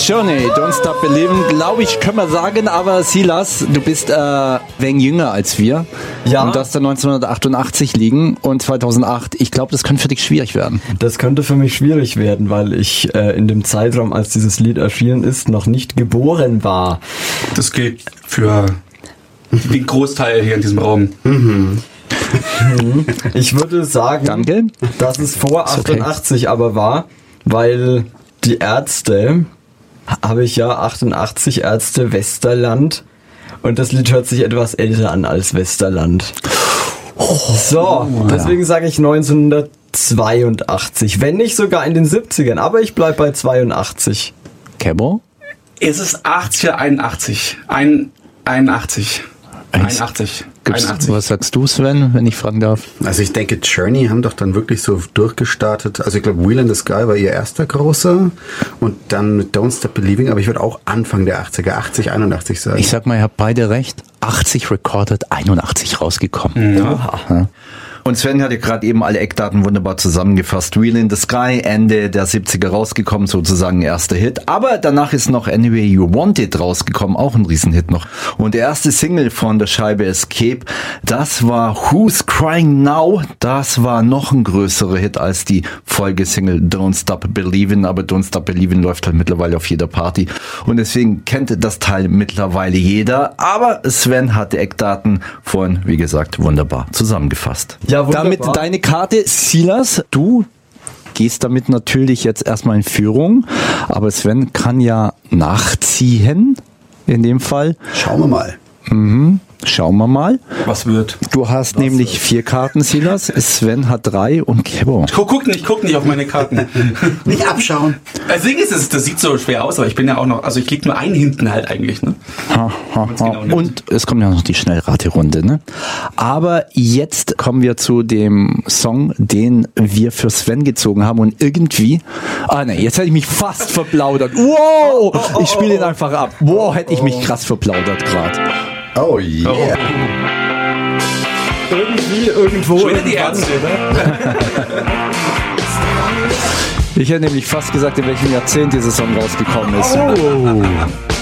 Journey, Don't Stop Believin', glaube ich, können wir sagen, aber Silas, du bist wenig jünger als wir. Ja. Und das da 1988 liegen und 2008. Ich glaube, das könnte für dich schwierig werden. Das könnte für mich schwierig werden, weil ich in dem Zeitraum, als dieses Lied erschienen ist, noch nicht geboren war. Das gilt für den Großteil hier in diesem Raum. Ich würde sagen, Danke. dass es vor okay. 88 aber war, weil die Ärzte, habe ich ja 88 Ärzte Westerland und das Lied hört sich etwas älter an als Westerland. Deswegen sage ich 1982, wenn nicht sogar in den 70ern, aber ich bleibe bei 82. Kebo? Es ist 80 oder 81. 81. 81. Was sagst du, Sven, wenn ich fragen darf? Also ich denke, Journey haben doch dann wirklich so durchgestartet. Also ich glaube, Wheel in the Sky war ihr erster großer und dann mit Don't Stop Believing, aber ich würde auch Anfang der 80er, 80, 81 sagen. Ich sag mal, ihr habt beide recht. 80 recorded, 81 rausgekommen. Ja. Und Sven hat ja gerade eben alle Eckdaten wunderbar zusammengefasst. Wheel in the Sky, Ende der 70er rausgekommen, sozusagen erster Hit. Aber danach ist noch Anyway You Want It rausgekommen, auch ein Riesenhit noch. Und der erste Single von der Scheibe Escape, das war Who's Crying Now. Das war noch ein größerer Hit als die Folgesingle Don't Stop Believin'. Aber Don't Stop Believin' läuft halt mittlerweile auf jeder Party. Und deswegen kennt das Teil mittlerweile jeder. Aber Sven hat die Eckdaten vorhin, wie gesagt, wunderbar zusammengefasst. Ja, wunderbar. Damit deine Karte, Silas, du gehst damit natürlich jetzt erstmal in Führung, aber Sven kann ja nachziehen, in dem Fall. Schauen wir mal. Schauen wir mal. Was wird? Du hast nämlich 4 Karten, Silas, Sven hat 3 und Kebo. Guck nicht auf meine Karten. Nicht abschauen. Das Ding ist, das sieht so schwer aus, aber ich bin ja auch noch, also ich lieg nur einen hinten halt eigentlich, ne? Und es kommt ja noch die Schnellraterunde, ne? Aber jetzt kommen wir zu dem Song, den wir für Sven gezogen haben und irgendwie, jetzt hätte ich mich fast verplaudert. Wow! Ich spiele ihn einfach ab. Wow, hätte ich mich krass verplaudert gerade. Oh yeah. Irgendwie, irgendwo. Schon wieder die Ärzte, ne? Ich hätte nämlich fast gesagt, in welchem Jahrzehnt dieser Song rausgekommen ist.